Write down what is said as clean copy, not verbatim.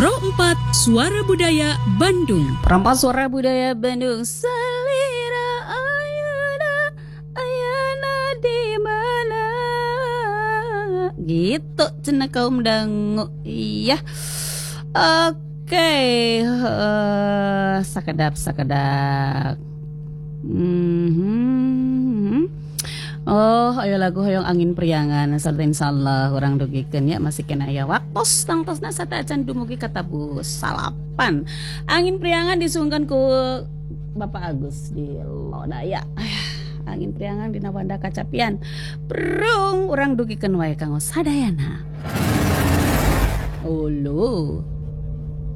Pro 4 Suara Budaya Bandung. Perempat Suara Budaya Bandung. Selira ayana, ayana di mana? Gitu cenah kaum dangu. Iya. Oke. Sakedap. Oh, ayo lagu hoyong angin priangan sarta insyaallah urang dugikeun ya masih kena aya waktos tangtosna sata acan dumugi ka tabu salapan. Angin priangan disungkeun ku Bapak Agus di Lodaya. Angin priangan dina Wanda Kacapian. Brung urang dugikeun wae kanggo sadayana. Ulu.